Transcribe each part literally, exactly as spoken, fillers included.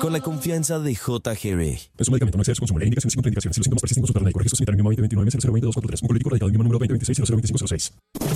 con la confianza de J G B. Es un medicamento, no excede su consumo. Leer indicaciones y contraindicaciones. Si los síntomas persisten, consultar al médico. Registro sanitario número veinte veintinueve cero cero veinte dos cuatro tres. Oncológico radicado en número veinte veintiséis cero cero veinticinco cero seis.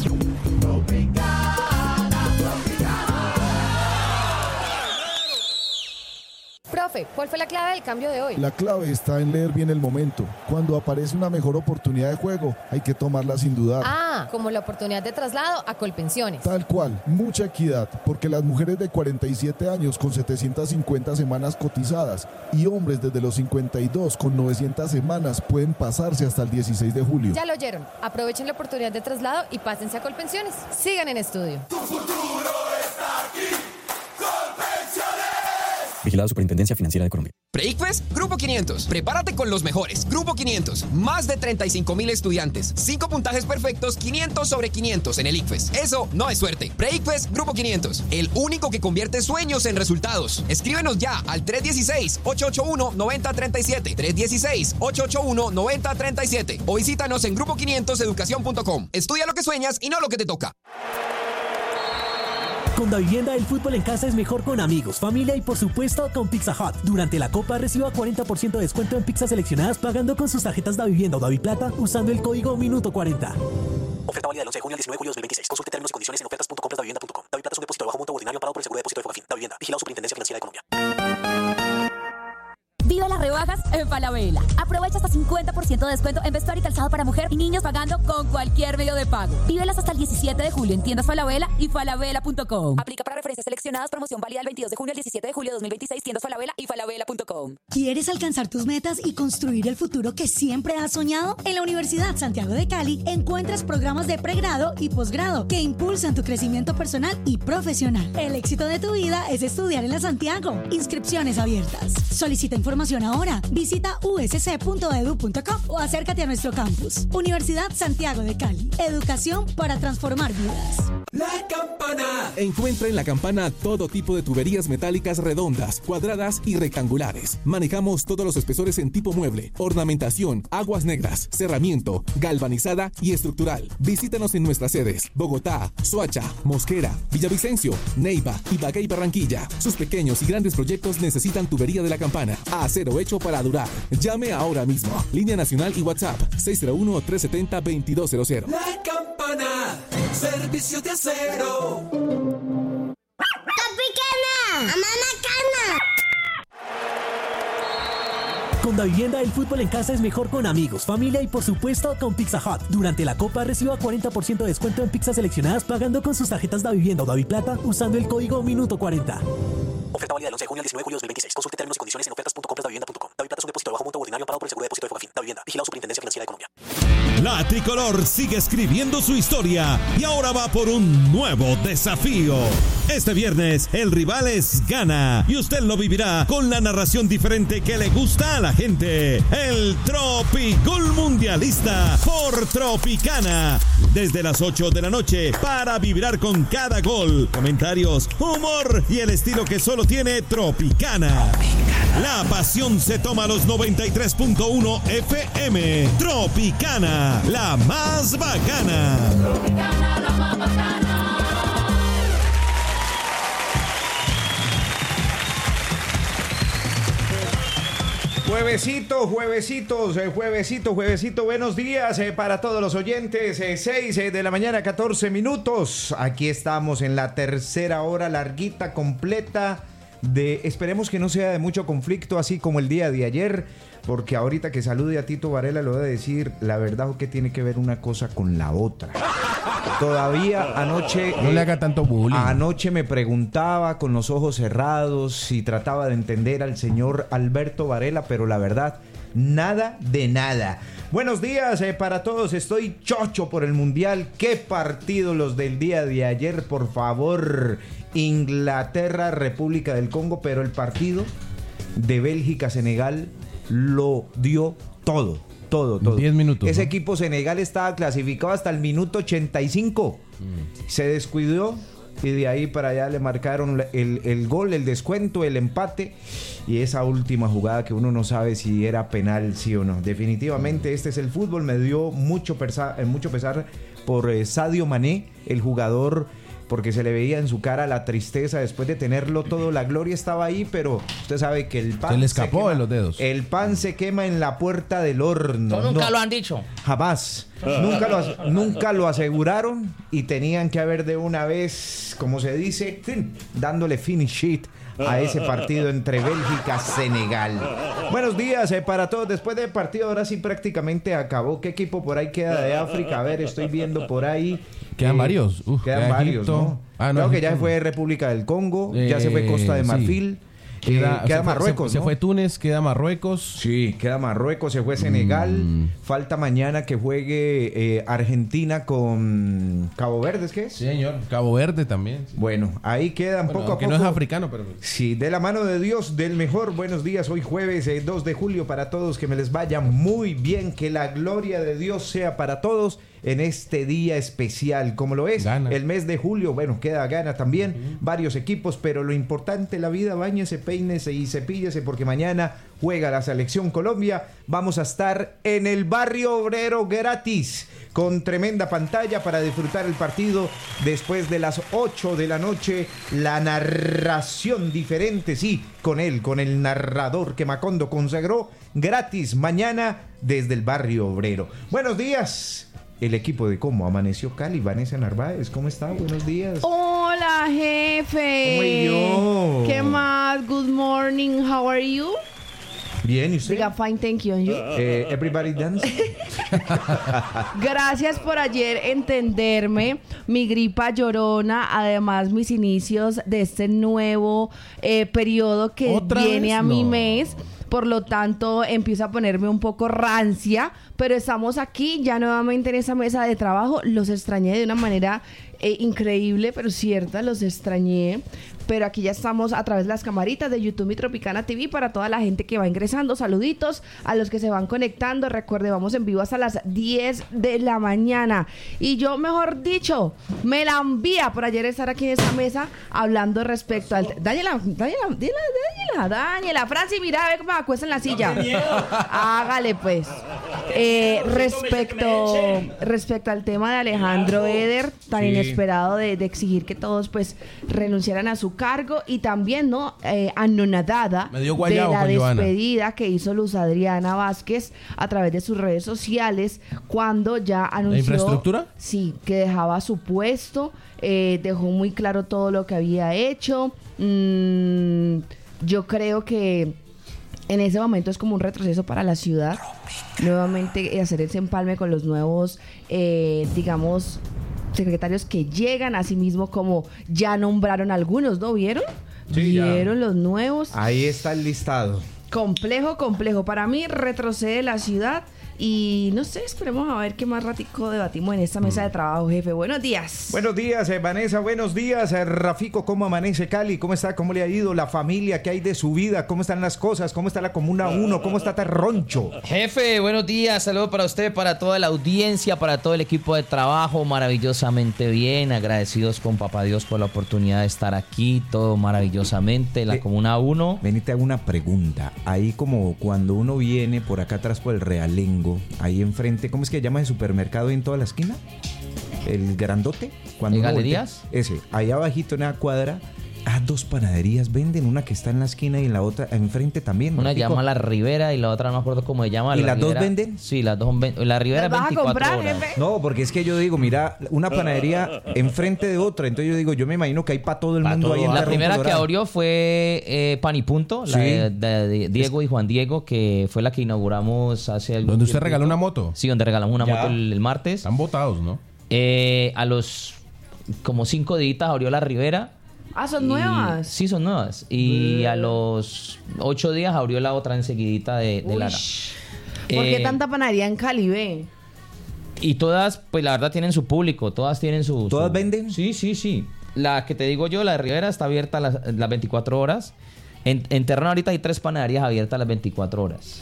Profe, ¿cuál fue la clave del cambio de hoy? La clave está en leer bien el momento. Cuando aparece una mejor oportunidad de juego, hay que tomarla sin dudar. Ah, como la oportunidad de traslado a Colpensiones. Tal cual, mucha equidad, porque las mujeres de cuarenta y siete años con setecientas cincuenta semanas cotizadas y hombres desde los cincuenta y dos con novecientas semanas pueden pasarse hasta el dieciséis de julio. Ya lo oyeron, aprovechen la oportunidad de traslado y pásense a Colpensiones. Sigan en estudio. Tu futuro está aquí. Vigilado Superintendencia Financiera de Colombia. Pre-ICFES, Grupo quinientos. Prepárate con los mejores. Grupo quinientos. Más de treinta y cinco mil estudiantes. cinco puntajes perfectos, quinientos sobre quinientos en el ICFES. Eso no es suerte. Pre-ICFES, Grupo quinientos. El único que convierte sueños en resultados. Escríbenos ya al tres uno seis, ocho ocho uno, nueve cero tres siete. tres uno seis, ocho ocho uno, nueve cero tres siete. O visítanos en grupo quinientos educación punto com. Estudia lo que sueñas y no lo que te toca. Con Davivienda, el fútbol en casa es mejor con amigos, familia y por supuesto con Pizza Hut. Durante la Copa reciba cuarenta por ciento de descuento en pizzas seleccionadas pagando con sus tarjetas Davivienda o Daviplata usando el código Minuto cuarenta. Oferta válida del once de junio al diecinueve de julio de dos mil veintiséis. Consulte términos y condiciones en ofertas punto compras davivienda punto com. Daviplata es un depósito de bajo monto ordinario pagado por el Seguro de Depósito de Fogafín. Davivienda. Vigilado Superintendencia Financiera de Colombia. Vive las rebajas en Falabella. Aprovecha hasta cincuenta por ciento de descuento en vestuario y calzado para mujer y niños pagando con cualquier medio de pago. Vívelas hasta el diecisiete de julio en tiendas Falabella y falabella punto com. Aplica para referencias seleccionadas. Promoción válida del veintidós de junio al diecisiete de julio de dos mil veintiséis. Tiendas Falabella y falabella punto com. ¿Quieres alcanzar tus metas y construir el futuro que siempre has soñado? En la Universidad Santiago de Cali encuentras programas de pregrado y posgrado que impulsan tu crecimiento personal y profesional. El éxito de tu vida es estudiar en la Santiago. Inscripciones abiertas. Solicita información ahora. Visita u s c punto e d u punto com o acércate a nuestro campus. Universidad Santiago de Cali. Educación para transformar vidas. La Campana. Encuentra en La Campana todo tipo de tuberías metálicas redondas, cuadradas y rectangulares. Manejamos todos los espesores en tipo mueble, ornamentación, aguas negras, cerramiento, galvanizada y estructural. Visítanos en nuestras sedes: Bogotá, Soacha, Mosquera, Villavicencio, Neiva, Ibagué y Barranquilla. Sus pequeños y grandes proyectos necesitan tubería de La Campana. Acero hecho para durar. Llame ahora mismo. Línea nacional y WhatsApp seis cero uno, tres siete cero, dos dos cero cero. La Campana. Servicio de acero. ¡Tropicana! ¡Amana cana! Con Davivienda, el fútbol en casa es mejor con amigos, familia y por supuesto con Pizza Hut. Durante la Copa reciba cuarenta por ciento de descuento en pizzas seleccionadas pagando con sus tarjetas Davivienda o Daviplata usando el código Minuto cuarenta. Oferta válida del once de junio al diecinueve de julio de dos mil veintiséis. Consulte términos y condiciones en ofertas punto compras davivienda punto com. Daviplata es un depósito de bajo monto ordinario pagado por el Seguro de Depósito de Fogafín. Davivienda. Vigilado Superintendencia Financiera de Colombia. La tricolor sigue escribiendo su historia y ahora va por un nuevo desafío. Este viernes el rival es Ghana y usted lo vivirá con la narración diferente que le gusta a la gente. El Tropigol Mundialista por Tropicana. Desde las ocho de la noche para vibrar con cada gol, comentarios, humor y el estilo que solo tiene Tropicana. La pasión se toma a los noventa y tres punto uno F M. Tropicana, la más bacana. Tropicana, la más bacana. Juevesito, juevesitos, eh, juevesito, juevesito, buenos días eh, para todos los oyentes, eh, seis eh, de la mañana, catorce minutos, aquí estamos en la tercera hora larguita, completa, de, esperemos que no sea de mucho conflicto, así como el día de ayer, porque ahorita que salude a Tito Varela le voy a decir la verdad que tiene que ver una cosa con la otra. Todavía anoche... No eh, le haga tanto bullying. Anoche me preguntaba con los ojos cerrados si trataba de entender al señor Alberto Varela, pero la verdad, nada de nada. Buenos días eh, para todos, estoy chocho por el Mundial. Qué partido los del día de ayer, por favor. Inglaterra, República del Congo, pero el partido de Bélgica-Senegal lo dio todo. Todo, todo. diez minutos. Ese ¿no? equipo Senegal estaba clasificado hasta el minuto ochenta y cinco. Mm. Se descuidó y de ahí para allá le marcaron el, el gol, el descuento, el empate y esa última jugada que uno no sabe si era penal, sí o no. Definitivamente este es el fútbol. Me dio mucho pesar, mucho pesar por eh, Sadio Mané, el jugador porque se le veía en su cara la tristeza después de tenerlo todo. La gloria estaba ahí, pero usted sabe que el pan se le escapó quema, de los dedos. El pan se quema en la puerta del horno. ¿O nunca no, lo han dicho? Jamás. Nunca lo, nunca lo aseguraron y tenían que haber de una vez, como se dice, fin, dándole finish it a ese partido entre Bélgica y Senegal. Buenos días eh, para todos. Después del partido, ahora sí prácticamente acabó. ¿Qué equipo por ahí queda de África? A ver, estoy viendo por ahí. Quedan eh, varios. Uf, quedan queda varios, Egipto. ¿no? Ah, no, Creo que Egipto. ya fue República del Congo, Eh, ya se fue Costa de sí. Marfil. Queda, Eh, queda se fue- Marruecos, se, ¿no? se fue Túnez, queda Marruecos. Sí, queda Marruecos, se fue Senegal. Mm. Falta mañana que juegue eh, Argentina con Cabo Verde, ¿es que es? Sí, señor. Cabo Verde también. Sí. Bueno, ahí quedan Bueno, poco a aunque poco. no es africano, pero... Sí, de la mano de Dios, del mejor. Buenos días, hoy jueves eh, dos de julio para todos. Que me les vaya muy bien. Que la gloria de Dios sea para todos en este día especial. Como lo es Gana. el mes de julio. Bueno, queda gana también. Uh-huh. Varios equipos, pero lo importante, la vida, báñese, peínese y cepíllese porque mañana juega la selección Colombia. Vamos a estar en el barrio obrero gratis con tremenda pantalla para disfrutar el partido después de las ocho de la noche. La narración diferente, sí, con él, con el narrador que Macondo consagró, gratis mañana desde el barrio obrero. Buenos días. El equipo de Cómo Amaneció Cali, Vanessa Narváez, ¿cómo está? Buenos días. Hola, jefe. ¿Cómo yo? ¿Qué más? Good morning, how are you? Bien, ¿y usted? Diga, fine, thank you, and you? Eh, everybody dance. Gracias por ayer entenderme, mi gripa llorona, además mis inicios de este nuevo eh, periodo que viene a mi no. mes. Por lo tanto, empiezo a ponerme un poco rancia, pero estamos aquí ya nuevamente en esa mesa de trabajo. Los extrañé de una manera eh, increíble, pero cierta, los extrañé. Pero aquí ya estamos a través de las camaritas de YouTube y Tropicana T V para toda la gente que va ingresando. Saluditos a los que se van conectando. Recuerde, vamos en vivo hasta las diez de la mañana. Y yo, mejor dicho, me la envía por ayer estar aquí en esta mesa hablando respecto al... Dáñela, dáñela, dáñela, dáñela, dáñela. Franci, mira, ve cómo me acuesta en la silla. Hágale, pues. Eh, respecto, respecto al tema de Alejandro Eder, tan Sí. inesperado de, de exigir que todos pues renunciaran a su cargo y también no eh, anonadada Me dio de guayabo la con Johanna. despedida que hizo Luz Adriana Vázquez a través de sus redes sociales cuando ya anunció infraestructura? Sí, que dejaba su puesto, eh, dejó muy claro todo lo que había hecho. Mm, yo creo que en ese momento es como un retroceso para la ciudad. Nuevamente eh, hacer ese empalme con los nuevos, eh, digamos, secretarios que llegan, asimismo como ya nombraron algunos, ¿no? ¿Vieron? Sí, ya. ¿Vieron los nuevos? Ahí está el listado. Complejo, complejo. Para mí retrocede la ciudad y no sé, esperemos a ver qué más ratico debatimos en esta mesa de trabajo, jefe. Buenos días. Buenos días, eh, Vanessa. Buenos días, eh, Rafico. ¿Cómo amanece Cali? ¿Cómo está? ¿Cómo le ha ido la familia? ¿Qué hay de su vida? ¿Cómo están las cosas? ¿Cómo está la Comuna uno? ¿Cómo está Terroncho? Jefe, buenos días, saludos para usted, para toda la audiencia, para todo el equipo de trabajo, maravillosamente bien, agradecidos con Papá Dios por la oportunidad de estar aquí, todo maravillosamente, la Ve- Comuna uno. Ven y te hago una pregunta. Ahí como cuando uno viene por acá atrás por el Realengo, ahí enfrente, ¿cómo es que se llama el supermercado ahí en toda la esquina? El grandote. Cuando ¿En uno Galerías? voltea, ese, ahí abajito en la cuadra, ah, dos panaderías venden, una que está en la esquina y la otra enfrente también. Una Ratico. llama La Ribera y la otra no me acuerdo cómo se llama. ¿Y La las dos Ribera- venden? Sí, las dos venden. La Ribera es ¿Las vas a veinticuatro comprar, horas. jefe? No, porque es que yo digo, mira, una panadería enfrente de otra, entonces yo digo, yo me imagino que hay para todo el Pa' mundo todo. ahí en La Terrón primera que Colorado. abrió fue eh, Pan y Punto, la Sí. de, de- de Diego y Juan Diego, que fue la que inauguramos hace algún ¿Donde usted tiempito. regaló una moto? Sí, donde regalamos una Ya. moto el, el martes. Están botados, ¿no? Eh, a los como cinco días abrió La Ribera. Ah, son Y- nuevas. Sí, son nuevas. Y a los ocho días abrió la otra enseguidita de, de Uy. Lara. ¿Por qué Eh, tanta panadería en Cali, ve? Y todas, pues la verdad tienen su público, todas tienen su... ¿Todas su- venden? Sí, sí, sí. La que te digo yo, la de Rivera, está abierta las, las veinticuatro horas. En, en Terreno ahorita hay tres panaderías abiertas las veinticuatro horas.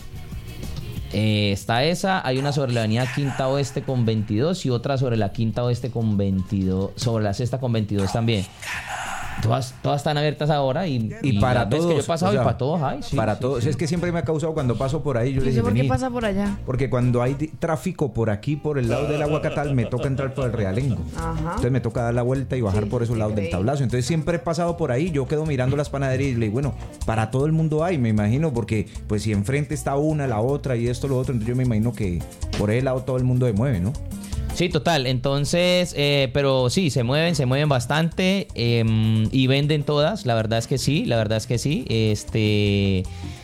Eh, está esa, hay una sobre la avenida Quinta Oeste con veintidós y otra sobre la Quinta Oeste con veintidós, sobre la Sexta con veintidós también. Todas, todas están abiertas ahora y, Y, y para las veces todos. que yo he pasado o sea, y para todos hay. Sí, para sí, todos. sí. Es que siempre me ha causado cuando paso por ahí. Yo ¿Y le eso dije, por qué vení. pasa por allá? Porque cuando hay di- tráfico por aquí, por el lado del Aguacatal, me toca entrar por el Realengo. Ajá. Entonces me toca dar la vuelta y bajar Sí, por esos sí, lados del creí. tablazo. Entonces siempre he pasado por ahí. Yo quedo mirando las panaderías y le digo, bueno, para todo el mundo hay, me imagino, porque pues si enfrente está una, la otra y esto, lo otro, entonces yo me imagino que por ese lado todo el mundo se mueve, ¿no? Sí, total. Entonces, eh, pero sí, se mueven, se mueven bastante eh, y venden todas. La verdad es que sí, la verdad es que sí. Este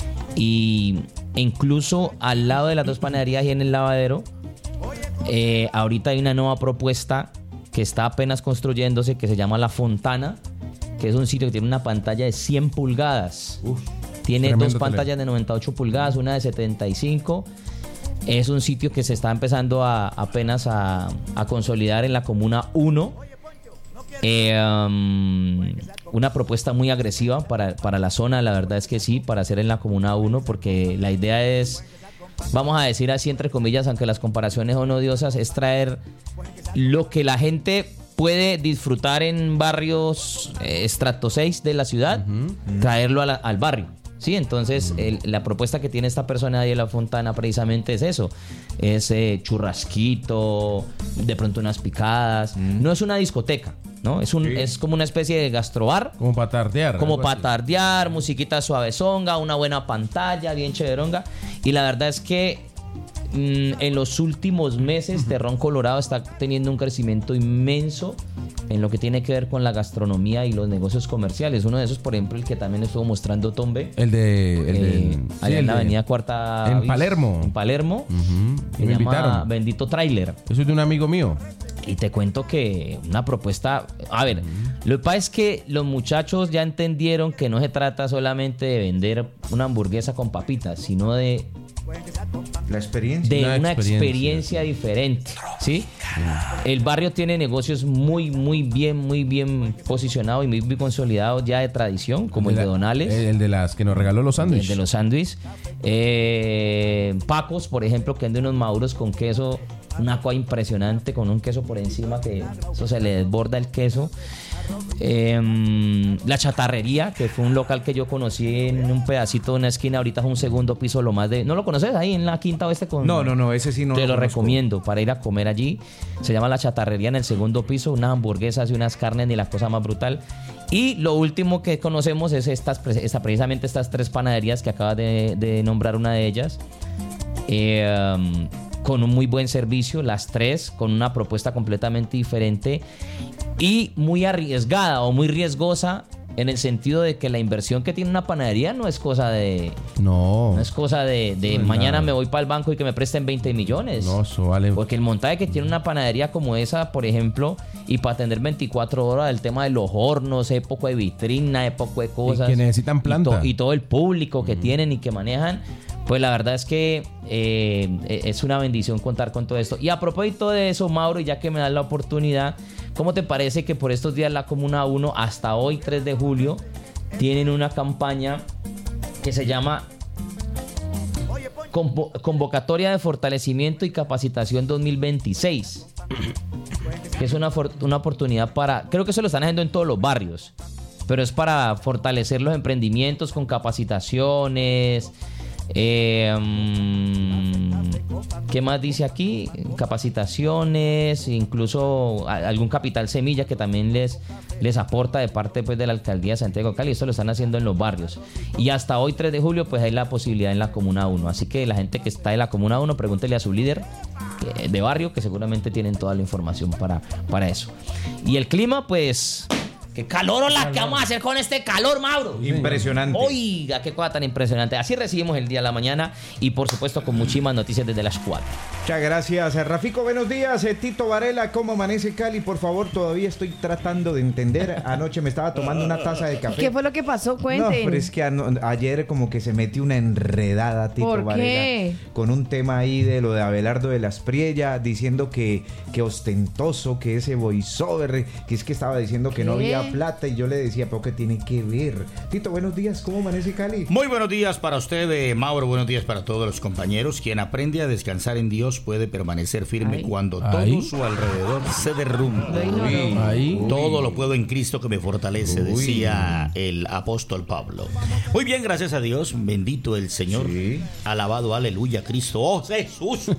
y incluso al lado de las dos panaderías y en el lavadero, eh, ahorita hay una nueva propuesta que está apenas construyéndose que se llama La Fontana, que es un sitio que tiene una pantalla de cien pulgadas. Uf, tiene tremendo dos teléfono. pantallas de noventa y ocho pulgadas, una de setenta y cinco. Es un sitio que se está empezando a, apenas a, a consolidar en la Comuna uno. Eh, um, una propuesta muy agresiva para, para la zona, la verdad es que sí, para hacer en la Comuna uno, porque la idea es, vamos a decir así entre comillas, aunque las comparaciones son odiosas, es traer lo que la gente puede disfrutar en barrios eh, estrato seis de la ciudad, traerlo a la- al barrio. Sí, entonces el- la propuesta que tiene esta persona ahí en La Fontana precisamente es eso, es eh, churrasquito, de pronto unas picadas, no es una discoteca, ¿no? Es un es como una especie de gastrobar, Como para tardear. como algo para así. tardear, musiquita suavezonga, una buena pantalla, bien chéveronga, y la verdad es que mm, en los últimos meses Terrón Colorado está teniendo un crecimiento inmenso en lo que tiene que ver con la gastronomía y los negocios comerciales. Uno de esos, por ejemplo, el que también estuvo mostrando Tombe. El de. El eh, de sí, allá el en la de- avenida Cuarta. En Bis, Palermo. En Palermo. Ujú, Se y me llama invitaron. Bendito Trailer. Eso es de un amigo mío. Y te cuento que una propuesta... A ver, lo que pasa es que los muchachos ya entendieron que no se trata solamente de vender una hamburguesa con papitas, sino de La experiencia. de Una una, experiencia. experiencia. diferente, ¿sí? El barrio tiene negocios muy, muy bien, muy bien posicionados y muy bien consolidados ya de tradición, como el de, la- Donales. El, el de las que nos regaló los El sándwiches. de los sándwiches. Eh, Pacos, por ejemplo, que vende unos maduros con queso, una agua impresionante, con un queso por encima que eso se le desborda el queso. Eh, la Chatarrería, que fue un local que yo conocí en un pedacito de una esquina, ahorita es un segundo piso, lo más de... ¿No lo conoces ahí en la Quinta Oeste? Con... No, no, no, ese sí no Te lo lo conozco. recomiendo para ir a comer allí. Se llama La Chatarrería en el segundo piso, unas hamburguesas y unas carnes ni la cosa más brutal. Y lo último que conocemos es estas, pre- esta, precisamente estas tres panaderías que acabas de, de nombrar una de ellas. Eh, um, con un muy buen servicio, las tres, con una propuesta completamente diferente y muy arriesgada o muy riesgosa en el sentido de que la inversión que tiene una panadería no es cosa de... No. No es cosa de, de No es mañana nada. me voy para el banco y que me presten veinte millones. No, eso vale. Porque el montaje que tiene una panadería como esa, por ejemplo, y para atender veinticuatro horas, el tema de los hornos, época de vitrina, época de cosas. que necesitan planta. Y, to- y todo el público que tienen y que manejan. Pues la verdad es que eh, es una bendición contar con todo esto. Y a propósito de eso, Mauro, ya que me das la oportunidad, ¿cómo te parece que por estos días la Comuna uno, hasta hoy, tres de julio, tienen una campaña que se llama Convo- Convocatoria de Fortalecimiento y Capacitación dos mil veintiséis? Que es una, for- una oportunidad para... Creo que eso lo están haciendo en todos los barrios, pero es para fortalecer los emprendimientos con capacitaciones. Eh, mm, ¿Qué más dice aquí? Capacitaciones, incluso a- algún capital semilla que también les, les aporta de parte pues, de la alcaldía de Santiago de Cali. Esto lo están haciendo en los barrios. Y hasta hoy, tres de julio, pues hay la posibilidad en la Comuna uno. Así que la gente que está en la Comuna uno, pregúntele a su líder eh, de barrio, que seguramente tienen toda la información para, para eso. Y el clima, pues... ¡Qué calor, hola! ¿Qué vamos a hacer con este calor, Mauro? Impresionante. Oiga, qué cosa tan impresionante. Así recibimos el día de la mañana y por supuesto con muchísimas noticias desde las cuatro. Muchas gracias, eh, Rafico. Buenos días, eh, Tito Varela. ¿Cómo amanece Cali? Por favor, todavía estoy tratando de entender. Anoche me estaba tomando una taza de café. ¿Qué fue lo que pasó? No, Cuenten. pero es que ano- ayer como que se metió una enredada, Tito ¿Por Varela, qué? con un tema ahí de lo de Abelardo de las Priella, diciendo que, que ostentoso, que ese voiceover, que es que estaba diciendo que no ¿Qué? había la plata y yo le decía, pero ¿qué tiene que ver? Tito, buenos días, ¿cómo amanece Cali? Muy buenos días para usted, eh, Mauro, buenos días para todos los compañeros. Quien aprende a descansar en Dios puede permanecer firme Ay. cuando Ay. todo su alrededor se derrumba. Ay. Ay. Todo lo puedo en Cristo que me fortalece, Uy. decía el apóstol Pablo. Muy bien, gracias a Dios, bendito el Señor, sí. Alabado, aleluya, Cristo, oh Jesús.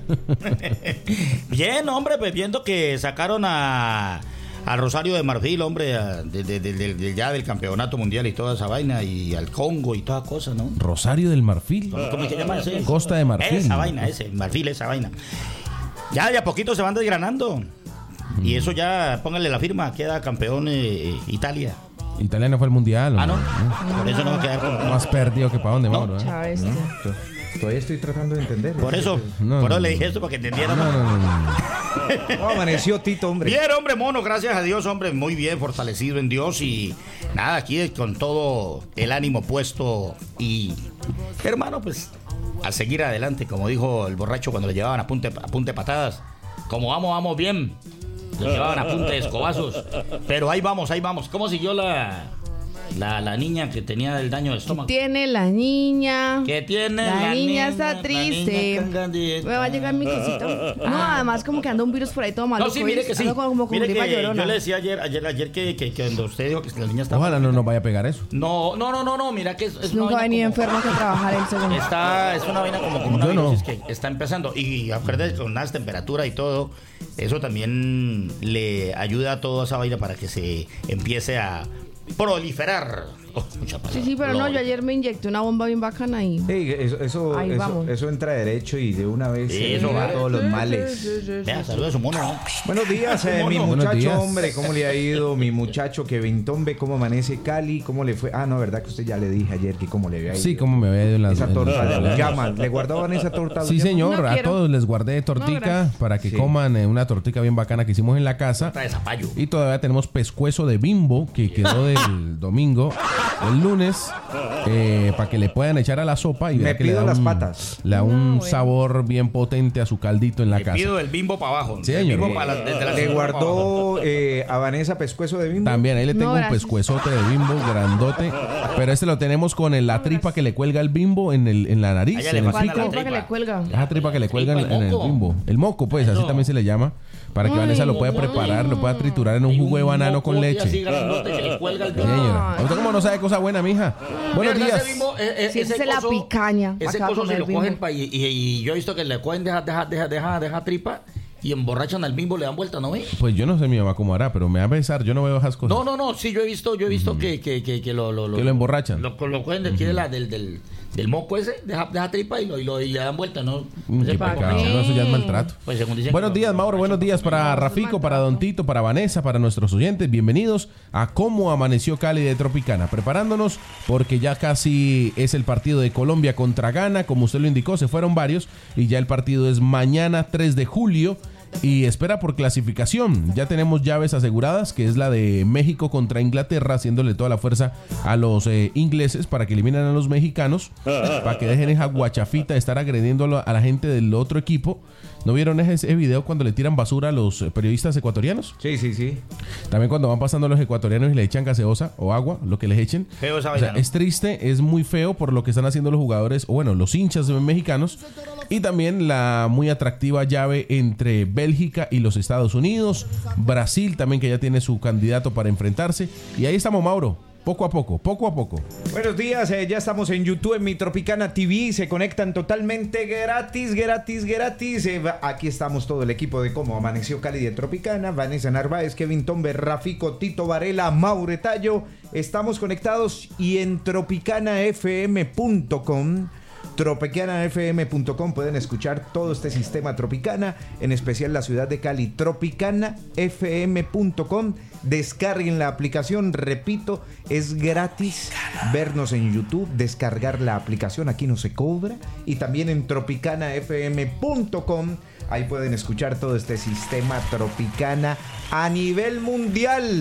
Bien, hombre, pues viendo que sacaron a... al Rosario de Marfil, hombre, de, de, de, de, de ya del campeonato mundial y toda esa vaina, y al Congo y toda cosa, ¿no? Rosario del Marfil. ¿Cómo, cómo se llama ese? Costa de Marfil. Esa vaina, ese, Marfil, esa vaina. Ya de a poquito se van desgranando. Mm. Y eso ya, pónganle la firma, queda campeón eh, Italia. Italia no fue al mundial. Ah, no. ¿no? Por eso no va a quedar con... Más perdido que para dónde, no. Mauro. ¿eh? Chávez. No, todavía estoy tratando de entender. Por eso, no, por eso no, le no. dije esto para que entendieran. No, no, no, no. ¿Cómo amaneció Tito, hombre? Bien, hombre, mono, gracias a Dios, hombre, muy bien, fortalecido en Dios y nada, aquí con todo el ánimo puesto y, hermano, pues, a seguir adelante, como dijo el borracho cuando le llevaban a punte, a punte patadas, como vamos, vamos bien, le llevaban a punte de escobazos, pero ahí vamos, ahí vamos, ¿cómo siguió la... La, la niña que tenía el daño de estómago? Tiene la niña. ¿Qué tiene la, la niña? niña está triste. Me va a llegar mi cosito. No, además como que anda un virus por ahí todo malo. No, sí, mire que sí. Como, como, como mire que llorona. yo le decía ayer, ayer, ayer que, que, que cuando usted dijo que la niña estaba... Ojalá no nos vaya a pegar eso. No, no, no, no, no, mira que es, es Nunca ha venido como, enfermo que trabajar el segundo. Está, es una vaina como, como una Yo no. virosis que está empezando. Y acuérdate con las temperaturas y todo, eso también le ayuda a toda esa vaina para que se empiece a proliferar. Oh, sí, sí, pero no, yo ayer me inyecté una bomba bien bacana ahí. Hey, eso, eso, Ahí eso, vamos. eso entra derecho y de una vez Sí, se eso va va. todos los Sí, males. sí, sí, sí, Vea, sí. saluda a su mono, ¿no? Buenos días, eh, mi Buenos muchacho, días. hombre, ¿cómo le ha ido? Mi muchacho Kevin Tombe, ¿cómo amanece Cali? ¿Cómo le fue? Ah, no, verdad que usted ya le dije ayer que cómo le había ido. Sí, como me había ido en las... Esa en torta las- de llama. ¿Le guardaban esa torta de Sí, llama? señor, No a quiero. todos les guardé tortica No, gracias. para que Sí. coman eh, una tortica bien bacana que hicimos en la casa. Torta de zapallo. Y todavía tenemos pescuezo de Bimbo que quedó del domingo, el lunes, eh, para que le puedan echar a la sopa y Me vea que le pido da las un, patas. le da un No, bueno. sabor bien potente a su caldito en la Le casa. pido el bimbo para abajo. Sí, el señor. bimbo para la- desde la ¿Le cintura para abajo. guardó eh, a Vanessa pescuezo de bimbo? También ahí le tengo No, un gracias. pescuezote de Bimbo grandote, pero este lo tenemos con el- la tripa que le cuelga el Bimbo en, el, en la A nariz, ella en le el falta ¿Cuál la pico. tripa que le cuelga? Esa tripa que le cuelga en, tripa, el en el moco. Bimbo. El moco, pues, así Eso. también se le llama. Para que Ay, Vanessa lo pueda no. preparar, lo pueda triturar en un jugo de banano con moco así leche. grandote que le cuelga el Sí, bimbo. señora. ¿Usted cómo no sabe cosa buena, mija? Buenos Mira, días. ese bimbo, eh, eh, Sí, ese esa es la coso- picaña. Ese Acaba coso con se el lo bimbo. cogen pa- y, y- y yo he visto que le cogen deja, deja, deja, deja, deja tripa y emborrachan al bimbo, le dan vuelta, ¿no ve? Pues yo no sé mi mamá cómo hará, pero me va a besar. Yo no veo esas cosas. No, no, no, sí, yo he visto, yo he visto que, que, que, que lo, lo, Que lo emborrachan. Lo, lo cogen de aquí de la, del, del, del moco ese, deja, deja tripa y, lo, y, lo, y le dan vuelta, ¿no? Mm, qué Sepa, pecado. ¿no? No, eso ya es maltrato. Pues según dicen Buenos que días, lo- Mauro. Buenos días para Rafico, para Don Tito, para Vanessa, para nuestros oyentes. Bienvenidos a Cómo Amaneció Cali de Tropicana. Preparándonos porque ya casi es el partido de Colombia contra Ghana. Como usted lo indicó, se fueron varios y ya el partido es mañana tres de julio. Y espera por clasificación. Ya tenemos llaves aseguradas, que es la de México contra Inglaterra, haciéndole toda la fuerza a los eh, ingleses para que eliminen a los mexicanos, para que dejen esa guachafita de estar agrediendo a la, a la gente del otro equipo. ¿No vieron ese, ese video cuando le tiran basura a los eh, periodistas ecuatorianos? Sí, sí, sí. También cuando van pasando los ecuatorianos y le echan gaseosa o agua, lo que les echen. Feo esa O sea, vaina, ¿no? es triste, es muy feo por lo que están haciendo los jugadores, o bueno, los hinchas mexicanos. Y también la muy atractiva llave entre Bélgica y los Estados Unidos. Brasil también, que ya tiene su candidato para enfrentarse. Y ahí estamos, Mauro. Poco a poco, poco a poco. Buenos días, eh, ya estamos en YouTube, en Mi Tropicana T V, se conectan totalmente gratis, gratis, gratis. Eh, va- aquí estamos todo el equipo de Cómo Amaneció Cali de Tropicana, Vanessa Narváez, Kevin Tombe, Rafico, Tito Varela, Maure Tallo. Estamos conectados y en tropicana f m punto com. tropicana f m punto com pueden escuchar todo este sistema Tropicana, en especial la ciudad de Cali. tropicana f m punto com. Descarguen la aplicación, repito, es gratis vernos en YouTube, descargar la aplicación, aquí no se cobra. Y también en tropicana f m punto com, ahí pueden escuchar todo este sistema Tropicana a nivel mundial.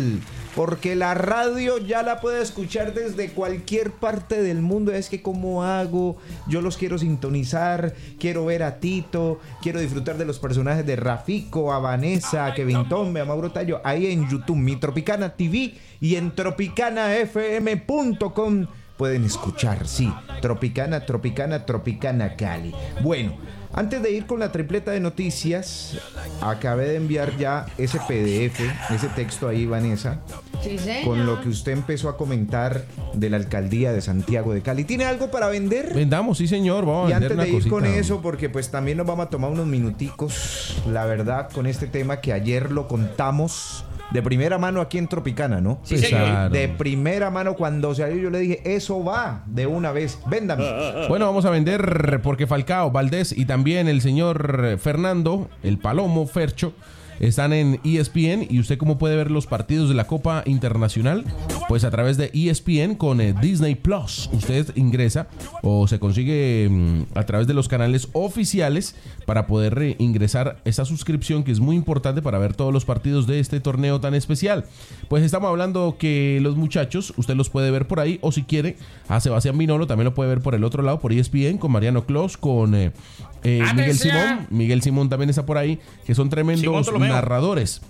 porque la radio ya la puede escuchar desde cualquier parte del mundo. Es que ¿cómo hago? Yo los quiero sintonizar, quiero ver a Tito, quiero disfrutar de los personajes de Rafico, a Vanessa, a Kevin Tombe, a Mauro Tallo, ahí en YouTube, Mi Tropicana T V y en tropicana f m punto com pueden escuchar, sí, Tropicana, Tropicana, Tropicana Cali. Bueno, antes de ir con la tripleta de noticias, acabé de enviar ya ese P D F, ese texto ahí, Vanessa, sí, señor, con lo que usted empezó a comentar de la alcaldía de Santiago de Cali. ¿Tiene algo para vender? Vendamos, sí, señor. Vamos y a vender antes una de ir cosita. con eso, porque pues también nos vamos a tomar unos minuticos, la verdad, con este tema que ayer lo contamos de primera mano aquí en Tropicana, ¿no? Sí, señor. De primera mano, cuando salió yo le dije, eso va de una vez, véndame. Bueno, vamos a vender porque Falcao, Valdés y también el señor Fernando, el Palomo, Fercho, están en E S P N. ¿Y usted cómo puede ver los partidos de la Copa Internacional? Pues a través de E S P N con eh, Disney Plus. Usted ingresa o se consigue mm, a través de los canales oficiales para poder eh, ingresar esa suscripción, que es muy importante para ver todos los partidos de este torneo tan especial. Pues estamos hablando que los muchachos, usted los puede ver por ahí, o si quiere, a Sebastián Vinolo también lo puede ver por el otro lado, por E S P N, con Mariano Clos, con eh, eh, Miguel Simón. Miguel Simón también está por ahí, que son tremendos narradores.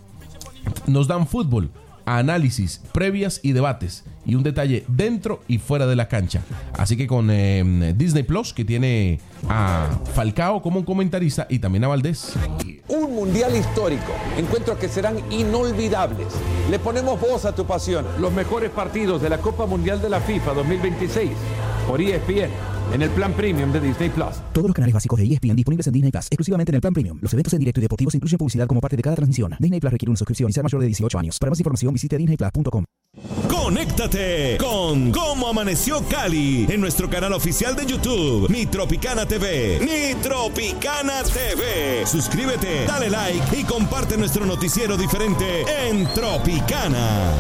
Nos dan fútbol, análisis, previas y debates, y un detalle dentro y fuera de la cancha. Así que con eh, Disney Plus, que tiene a Falcao como un comentarista y también a Valdés. Un mundial histórico, encuentros que serán inolvidables. Le ponemos voz a tu pasión. Los mejores partidos de la Copa Mundial de la FIFA dos mil veintiséis por E S P N. En el plan premium de Disney Plus. Todos los canales básicos de E S P N disponibles en Disney Plus, exclusivamente en el plan premium. Los eventos en directo y deportivos incluyen publicidad como parte de cada transmisión. Disney Plus requiere una suscripción y ser mayor de dieciocho años. Para más información visite disney plus punto com. Conéctate con Cómo Amaneció Cali en nuestro canal oficial de YouTube, Mi Tropicana T V. Mi Tropicana T V. Suscríbete, dale like y comparte nuestro noticiero diferente en Tropicana.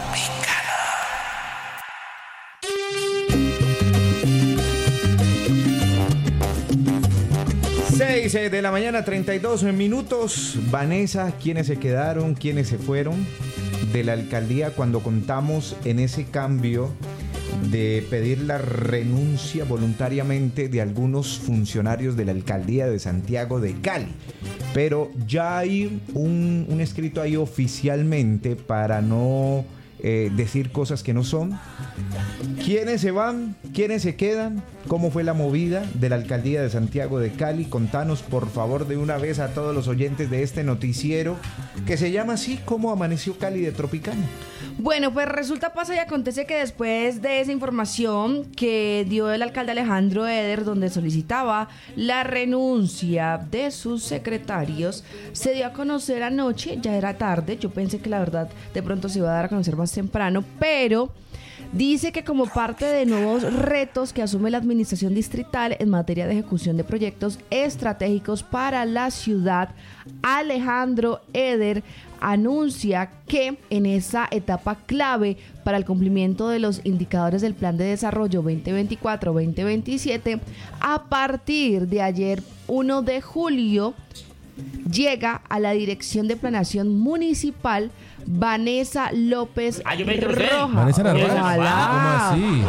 seis de la mañana, treinta y dos minutos. Vanessa, ¿quiénes se quedaron? ¿Quiénes se fueron de la alcaldía cuando contamos en ese cambio de pedir la renuncia voluntariamente de algunos funcionarios de la alcaldía de Santiago de Cali? Pero ya hay un, un escrito ahí oficialmente para no eh, decir cosas que no son. ¿Quiénes se van? ¿Quiénes se quedan? ¿Cómo fue la movida de la alcaldía de Santiago de Cali? Contanos, por favor, de una vez a todos los oyentes de este noticiero que se llama así, ¿Cómo Amaneció Cali de Tropicana? Bueno, pues resulta, pasa y acontece que después de esa información que dio el alcalde Alejandro Eder, donde solicitaba la renuncia de sus secretarios, se dio a conocer anoche, ya era tarde, yo pensé que la verdad de pronto se iba a dar a conocer más temprano, pero dice que como parte de nuevos retos que asume la administración distrital en materia de ejecución de proyectos estratégicos para la ciudad, Alejandro Eder anuncia que en esa etapa clave para el cumplimiento de los indicadores del Plan de Desarrollo veinte veinticuatro veinte veintisiete, a partir de ayer uno de julio, llega a la Dirección de Planeación Municipal Vanessa López ah, yo me Rojas. Vanessa Narváez. Ojalá. ¿Cómo así?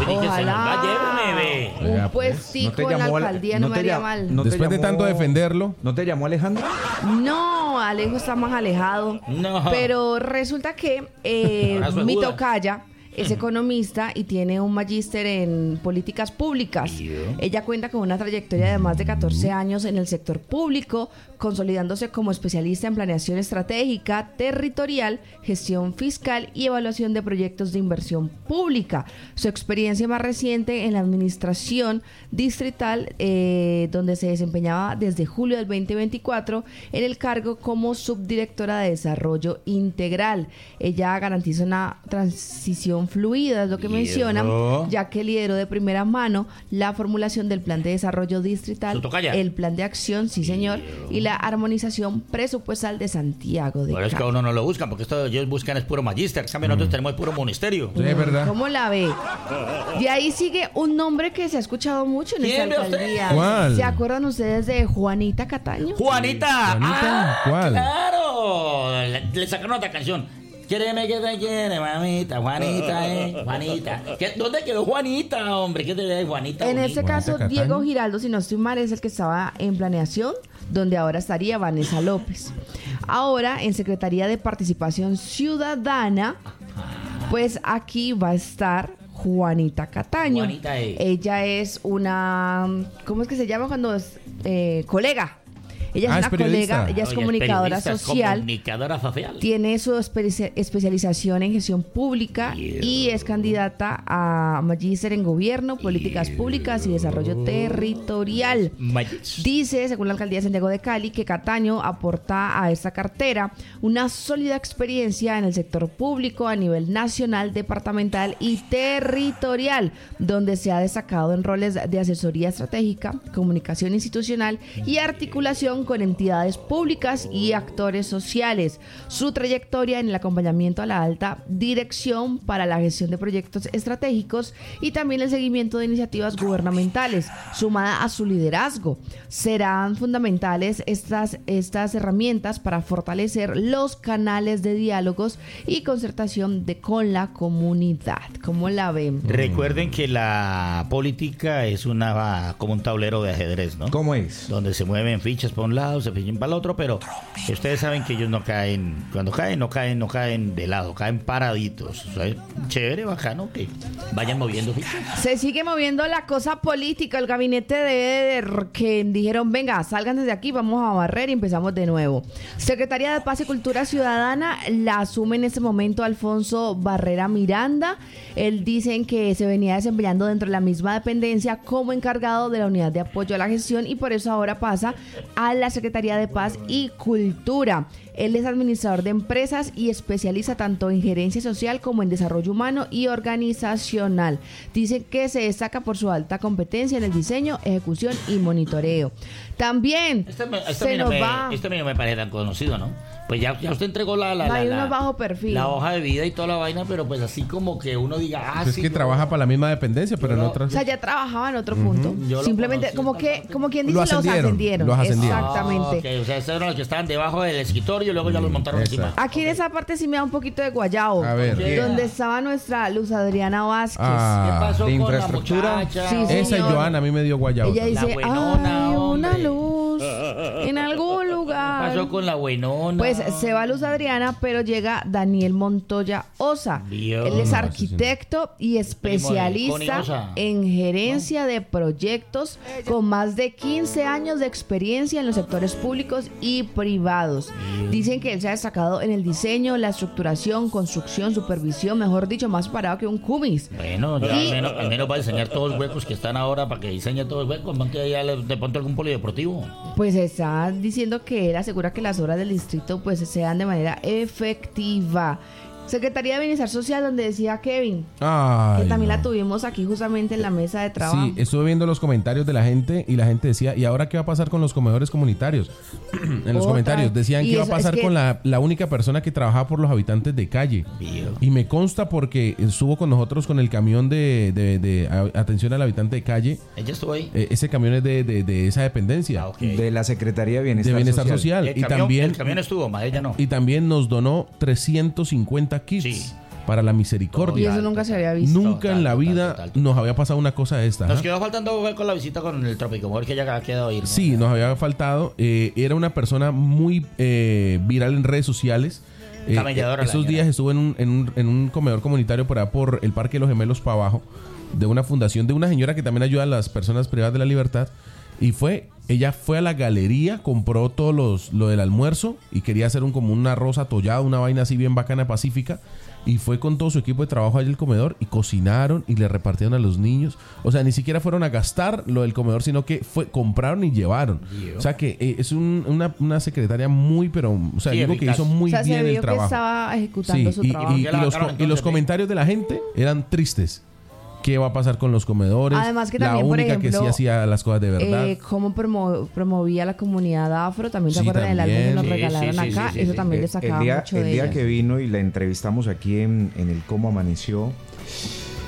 Ojalá. Un puestico en la alcaldía no, no me haría mal. No Después llamó, de tanto defenderlo. ¿No te llamó Alejandro? No, Alejo está más alejado. No. Pero resulta que eh, mi tocaya es economista y tiene un magíster en políticas públicas. Ella cuenta con una trayectoria de más de catorce años en el sector público, consolidándose como especialista en planeación estratégica, territorial, gestión fiscal y evaluación de proyectos de inversión pública. Su experiencia más reciente en la administración distrital, eh, donde se desempeñaba desde julio del veinte veinticuatro en el cargo como subdirectora de desarrollo integral. Ella garantiza una transición fluida, es lo que menciona, ya que lideró de primera mano la formulación del plan de desarrollo distrital, el plan de acción, sí señor, y la armonización presupuestal de Santiago de Cali. Pero es que a uno no lo buscan, porque esto ellos buscan es puro magíster, ¿saben? Nosotros tenemos el puro ministerio. Sí, es verdad. ¿Cómo la ve? De ahí sigue un nombre que se ha escuchado mucho en esta alcaldía. ¿Cuál? ¿Se acuerdan ustedes de Juanita Cataño? ¡Juanita! ¿Juanita? Ah, ¿Cuál? ¡Claro! Le, le sacaron otra canción. Quiereme que te quiere, mamita, Juanita, eh, Juanita. ¿Qué, ¿Dónde quedó Juanita, hombre? ¿Qué te da Juanita? En bonita? este caso, Diego Giraldo, si no estoy mal, es el que estaba en planeación, donde ahora estaría Vanessa López. Ahora, en Secretaría de Participación Ciudadana, pues aquí va a estar Juanita Cataño. Juanita, eh. Ella es una, ¿cómo es que se llama cuando es eh, colega? Ella es Ah, una es periodista. colega, ella es Oye, comunicadora periodista, es social. comunicadora social. Tiene su espe- especialización en gestión pública y es candidata a magíster en gobierno, políticas públicas y desarrollo territorial. Dice, según la alcaldía de Santiago de Cali, que Cataño aporta a esta cartera una sólida experiencia en el sector público a nivel nacional, departamental y territorial, donde se ha destacado en roles de asesoría estratégica, comunicación institucional y articulación con entidades públicas y actores sociales. Su trayectoria en el acompañamiento a la alta dirección para la gestión de proyectos estratégicos y también el seguimiento de iniciativas gubernamentales, sumada a su liderazgo. Serán fundamentales estas, estas herramientas para fortalecer los canales de diálogos y concertación de, con la comunidad. ¿Cómo la ven? Recuerden que la política es una como un tablero de ajedrez, ¿no? ¿Cómo es? Donde se mueven fichas para un lado, se fichen para el otro, pero ustedes saben que ellos no caen, cuando caen, no caen, no caen de lado, caen paraditos. O sea, chévere, bacano que vayan moviendo fichas. Se sigue moviendo la cosa política. El gabinete de Eder, que dijeron, venga, salgan desde aquí, vamos a barrer y empezamos de nuevo. Secretaría de Paz y Cultura Ciudadana la asume en este momento Alfonso Barrera Miranda. Él dicen que se venía desempeñando dentro de la misma dependencia como encargado de la unidad de apoyo a la gestión y por eso ahora pasa a la Secretaría de Paz y Cultura. Él es administrador de empresas y especializa tanto en gerencia social como en desarrollo humano y organizacional. Dice que se destaca por su alta competencia en el diseño, ejecución y monitoreo. También Este, me, este, se mí no nos me, va... este mí no me parece tan conocido, ¿no? Pues ya, ya usted entregó la, la, Va a ir la, unos la, bajo perfil. la hoja de vida y toda la vaina, pero pues así como que uno diga, ah, Es sí, que yo- trabaja para la misma dependencia, pero en O otras... sea, ya trabajaba en otro punto. Yo lo Simplemente, conocí como que, como quien dice, Lo los ascendieron, ascendieron. los ascendieron. Exactamente. Ah, ok, o sea, estos eran los que estaban debajo del escritorio y luego ya los montaron encima. Aquí en esa parte sí me da un poquito de guayao. A ver. ¿Qué? Donde estaba nuestra Luz Adriana Vázquez. Ah, ¿Qué pasó de con infraestructura? la muchacha? Sí, Esa y señor. Joana a mí me dio guayabo. Ella La dice, buenona, hay una hombre. luz en algún ¿Qué lugar. pasó con la buenona? Pues se va Luz Adriana, pero llega Daniel Montoya Osa. Dios. Él es No, arquitecto y Connie especialista Osa. en gerencia de proyectos con más de quince años de experiencia en los sectores públicos y privados. Dicen que él se ha destacado en el diseño, la estructuración, construcción, supervisión, mejor dicho, más parado que un cumis. Bueno, ya Y- al, menos, al menos va a diseñar todos los huecos que están ahora para que diseñe todos los huecos. Monte ya le- de pronto algún polideportivo. Pues está diciendo que él asegura que las obras del distrito pues sean de manera efectiva. Secretaría de Bienestar Social, donde decía Kevin, Ay, que también no. la tuvimos aquí justamente en la mesa de trabajo. Sí, estuve viendo los comentarios de la gente y la gente decía, ¿y ahora qué va a pasar con los comedores comunitarios? en los Otra. comentarios decían Y que iba a eso es pasar que- con la, la única persona que trabajaba por los habitantes de calle. Y me consta porque estuvo con nosotros con el camión de, de- de a- atención al habitante de calle. Ella estuvo ahí. Eh, ese camión es de, de- de esa dependencia. De la Secretaría de Bienestar, de Bienestar Social. El Y, camión, también, el camión estuvo, ma, ella no. y también nos donó trescientos cincuenta kits para la Y misericordia. eso nunca se había visto. Nunca en la vida nos había pasado una cosa de esta. Nos ajá. quedó faltando ver con la visita con el Trópico Amor, que ya ha quedado ir. ¿no? Sí, nos había faltado. eh, era una persona muy eh, viral en redes sociales. Eh, Camelladora la esos señora. días estuve en un, en, un, en un comedor comunitario por allá por el Parque de los Gemelos para abajo, de una fundación de una señora que también ayuda a las personas privadas de la libertad. Y fue, ella fue a la galería, compró todo los, lo del almuerzo y quería hacer un como un arroz atollado, una vaina así bien bacana, pacífica. Y fue con todo su equipo de trabajo allí al comedor y cocinaron y le repartieron a los niños. O sea, ni siquiera fueron a gastar lo del comedor, sino que fue compraron y llevaron. Dios. O sea, que eh, es un- una, una secretaria muy, pero, o sea, Sí, digo que eficaz. hizo muy O sea, se bien vio el que trabajo. estaba ejecutando Sí, su y, trabajo. y- y Ya la los, sacaron co- y los entonces, comentarios de la gente eran tristes. ¿Qué va a pasar con los comedores? Además que la también, por única que sí ejemplo, hacía las cosas de verdad. Eh, cómo promo- promovía la comunidad afro, también se Sí, acuerdan del álbum que nos también. Sí, regalaron sí, sí, acá, sí, eso sí. también Eh, le sacaba el día, mucho el de día ella. que vino y la entrevistamos aquí en, en el Cómo Amaneció,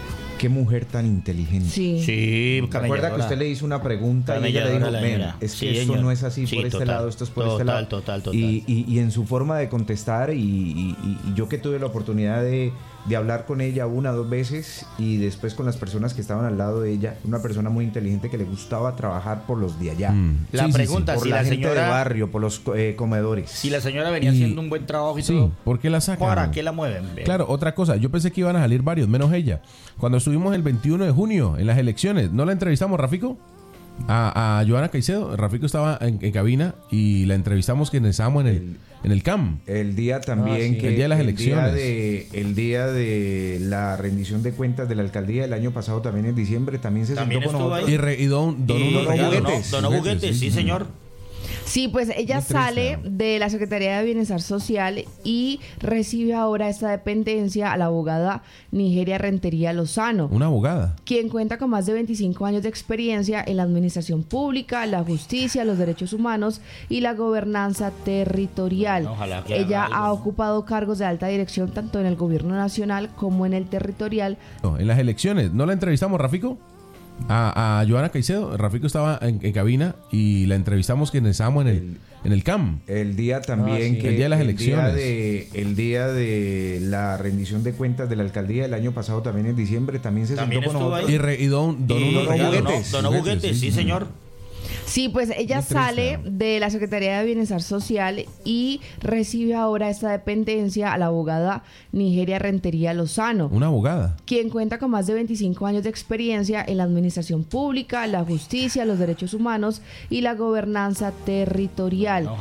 Qué mujer tan inteligente. Sí. Sí, recuerda que usted le hizo una pregunta y ella le dijo, ven, es que sí, esto señor. no es así Sí, por este total. lado, esto es por Total, este lado. total, total. Y, y, y en su forma de contestar, y, y- y yo que tuve la oportunidad de, de hablar con ella una o dos veces y después con las personas que estaban al lado de ella, una persona muy inteligente que le gustaba trabajar por los de allá. Mm. La Sí, sí, pregunta, por si la, la gente señora... de barrio, por los eh, comedores. Si la señora venía Y- haciendo un buen trabajo y Sí, todo, ¿por qué la sacan? ¿para qué la mueven? Ve. Claro, otra cosa, yo pensé que iban a salir varios, menos ella. Cuando estuvimos el veintiuno de junio en las elecciones, ¿no la entrevistamos, Rafico? A, a Joana Caicedo. Rafico estaba en, en cabina y la entrevistamos que estábamos en el, en el C A M. El día también Ah, sí. que El día de las el elecciones. día de, el día de la rendición de cuentas de la alcaldía del año pasado, también en diciembre, también se También sentó con estuvo nosotros. Y, re- y don, don Y unos donó regalos. juguetes, donó juguetes, sí, señor. Sí, pues ella Muy triste. sale de la Secretaría de Bienestar Social y recibe ahora esta dependencia a la abogada Nigeria Rentería Lozano, Una abogada. quien cuenta con más de veinticinco años de experiencia en la administración pública, la justicia, los derechos humanos y la gobernanza territorial. Ojalá que Ella haga ha algo. ocupado cargos de alta dirección tanto en el gobierno nacional como en el territorial. No, en las elecciones, ¿no la entrevistamos, Rafico? A, a Joana Caicedo. Rafico estaba en, en cabina y la entrevistamos que estábamos en el, en el C A M. El día también Ah, sí. que El día de las el elecciones. día de, el día de la rendición de cuentas de la alcaldía del año pasado, también en diciembre, también se También sentó con estuvo nosotros. Y, re- y don, don Y unos donó regalos. juguetes, donó juguetes, sí, señor. Sí, pues ella Muy triste. sale de la Secretaría de Bienestar Social y recibe ahora esta dependencia a la abogada Nigeria Rentería Lozano, Una abogada. quien cuenta con más de veinticinco años de experiencia en la administración pública, la justicia, los derechos humanos y la gobernanza territorial.